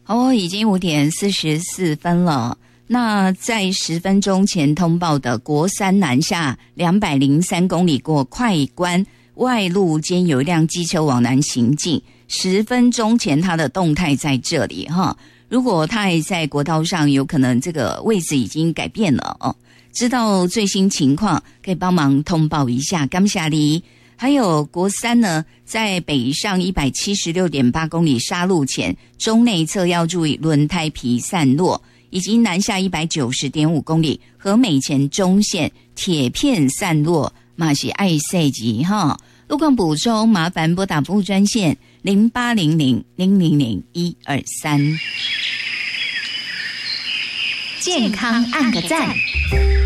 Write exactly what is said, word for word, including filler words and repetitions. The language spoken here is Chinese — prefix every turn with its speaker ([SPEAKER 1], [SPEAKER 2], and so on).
[SPEAKER 1] 哦，已经五点四十四分了。那在十分钟前通报的国三南下两百零三公里过快关外路间有一辆机车往南行进，十分钟前它的动态在这里哈。如果它还在国道上，有可能这个位置已经改变了哦。知道最新情况可以帮忙通报一下，感谢你。还有国三呢，在北上 一百七十六点八 公里杀路前，中内侧要注意轮胎皮散落，以及南下 一百九十点五 公里和美前中线铁片散落，嘛是爱塞级哈。路况补充，麻烦拨打服务专线零八零零零零零一二三。
[SPEAKER 2] 健康按个赞。